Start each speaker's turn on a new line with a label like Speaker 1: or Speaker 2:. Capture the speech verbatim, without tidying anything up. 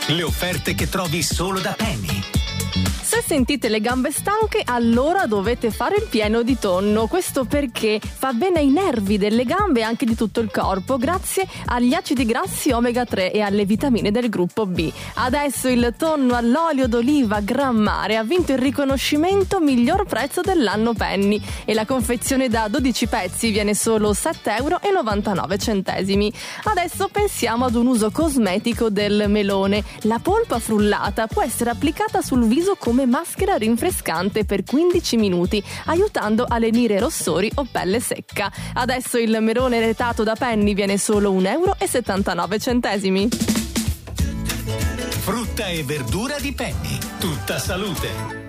Speaker 1: Le offerte che trovi solo da Penny.
Speaker 2: Se sentite le gambe stanche, allora dovete fare il pieno di tonno. Questo perché fa bene ai nervi delle gambe e anche di tutto il corpo, grazie agli acidi grassi omega tre e alle vitamine del gruppo B. Adesso il tonno all'olio d'oliva Gran Mare ha vinto il riconoscimento miglior prezzo dell'anno Penny e la confezione da dodici pezzi viene solo sette virgola novantanove euro. Adesso pensiamo ad un uso cosmetico del melone. La polpa frullata può essere applicata sul viso come maschera rinfrescante per quindici minuti, aiutando a lenire rossori o pelle secca. Adesso il melone retato da Penny viene solo un euro e settantanove centesimi.
Speaker 1: Frutta e verdura di Penny. Tutta salute.